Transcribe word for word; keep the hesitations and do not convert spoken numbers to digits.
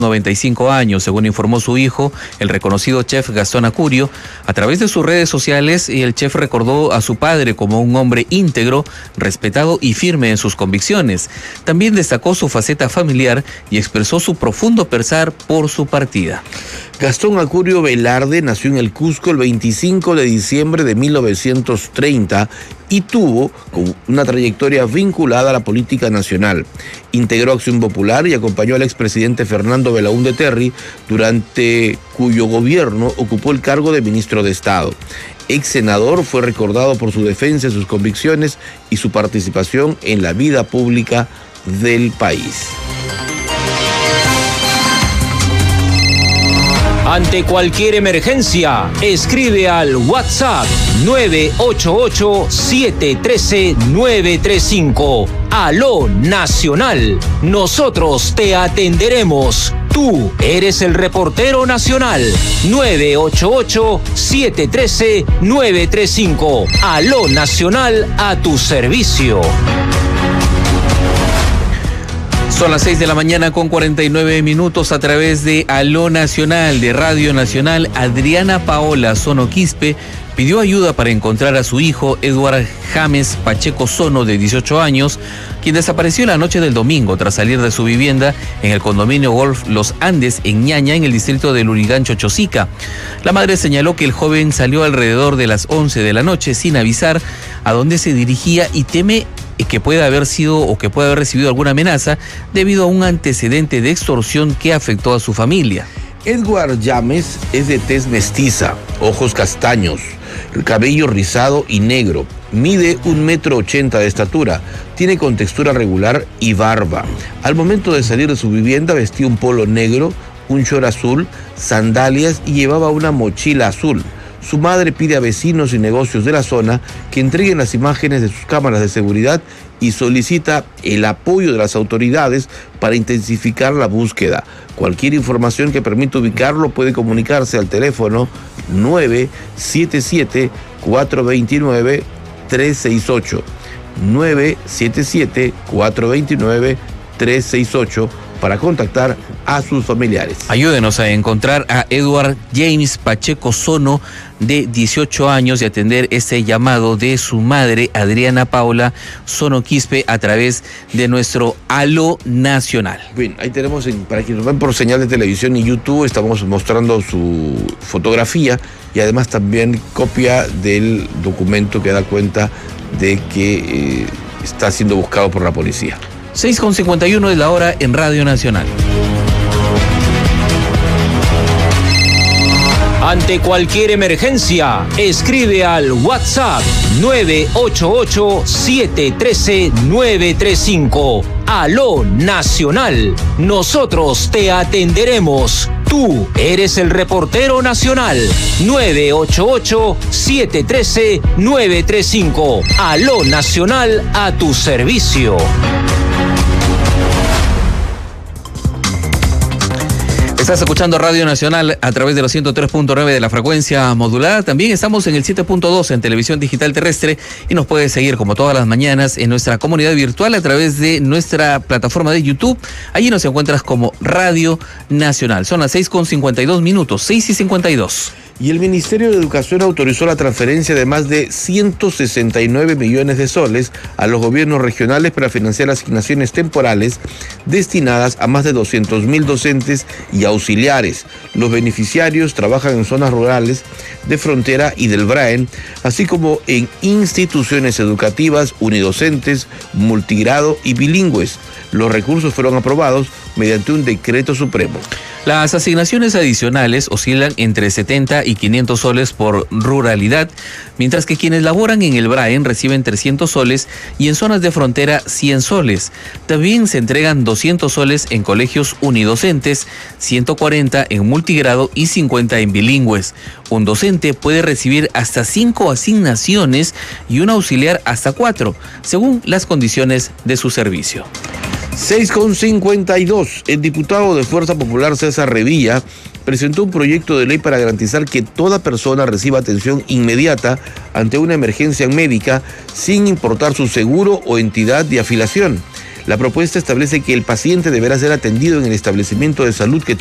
noventa y cinco años, según informó su hijo, el reconocido chef Gastón Acurio. A través de sus redes sociales, el chef recordó a su padre como un hombre íntegro, respetado y firme en sus convicciones. También destacó su faceta familiar y expresó su profundo pesar por su partida. Gastón Acurio Velarde nació en el Cusco el veinticinco de diciembre de mil novecientos treinta y tuvo una trayectoria vinculada a la política nacional. Integró Acción Popular y acompañó al expresidente Fernando Belaúnde Terry, durante cuyo gobierno ocupó el cargo de ministro de Estado. Ex senador, fue recordado por su defensa de sus convicciones y su participación en la vida pública del país. Ante cualquier emergencia, escribe al WhatsApp nueve ocho ocho, siete uno tres, nueve tres cinco. Aló Nacional, nosotros te atenderemos. Tú eres el reportero nacional. nueve ocho ocho, siete uno tres, nueve tres cinco. Aló Nacional, a tu servicio. Son las seis de la mañana con cuarenta y nueve minutos a través de Aló Nacional, de Radio Nacional. Adriana Paola Sono Quispe pidió ayuda para encontrar a su hijo, Edward James Pacheco Sono, de dieciocho años, quien desapareció la noche del domingo tras salir de su vivienda en el condominio Golf Los Andes, en Ñaña, en el distrito de Lurigancho, Chosica. La madre señaló que el joven salió alrededor de las once de la noche sin avisar a dónde se dirigía y teme que pueda haber sido o que pueda haber recibido alguna amenaza debido a un antecedente de extorsión que afectó a su familia. Edward James es de tez mestiza, ojos castaños, cabello rizado y negro, mide un metro ochenta de estatura, tiene contextura regular y barba. Al momento de salir de su vivienda vestía un polo negro, un short azul, sandalias y llevaba una mochila azul. Su madre pide a vecinos y negocios de la zona que entreguen las imágenes de sus cámaras de seguridad y solicita el apoyo de las autoridades para intensificar la búsqueda. Cualquier información que permita ubicarlo puede comunicarse al teléfono nueve siete siete, cuatro dos nueve, tres seis ocho. nueve siete siete, cuatro dos nueve, tres seis ocho para contactar a sus familiares. Ayúdenos a encontrar a Edward James Pacheco Sono, de dieciocho años, y atender este llamado de su madre, Adriana Paola Sono Quispe, a través de nuestro Aló Nacional. Bien, ahí tenemos, en, para quienes nos ven por señal de televisión y YouTube, estamos mostrando su fotografía y además también copia del documento que da cuenta de que eh, está siendo buscado por la policía. seis con cincuenta y uno de la hora en Radio Nacional. Ante cualquier emergencia, escribe al WhatsApp nueve ocho ocho, siete uno tres, nueve tres cinco. Aló Nacional, nosotros te atenderemos. Tú eres el reportero nacional. nueve ocho ocho, siete uno tres, nueve tres cinco. Aló Nacional, a tu servicio. Estás escuchando Radio Nacional a través de los ciento tres punto nueve de la frecuencia modulada. También estamos en el siete punto dos en televisión digital terrestre y nos puedes seguir como todas las mañanas en nuestra comunidad virtual a través de nuestra plataforma de YouTube. Allí nos encuentras como Radio Nacional. Son las seis con cincuenta y dos minutos, seis y cincuenta y dos. Y el Ministerio de Educación autorizó la transferencia de más de ciento sesenta y nueve millones de soles a los gobiernos regionales para financiar asignaciones temporales destinadas a más de doscientos mil docentes y auxiliares. Los beneficiarios trabajan en zonas rurales de frontera y del Braen, así como en instituciones educativas, unidocentes, multigrado y bilingües. Los recursos fueron aprobados mediante un decreto supremo. Las asignaciones adicionales oscilan entre setenta y quinientos soles por ruralidad, mientras que quienes laboran en el Braen reciben trescientos soles y en zonas de frontera cien soles. También se entregan doscientos soles en colegios unidocentes, ciento cuarenta en multigrado y cincuenta en bilingües. Un docente puede recibir hasta cinco asignaciones y un auxiliar hasta cuatro, según las condiciones de su servicio. seis con cincuenta y dos. El diputado de Fuerza Popular César Revilla presentó un proyecto de ley para garantizar que toda persona reciba atención inmediata ante una emergencia médica sin importar su seguro o entidad de afiliación. La propuesta establece que el paciente deberá ser atendido en el establecimiento de salud que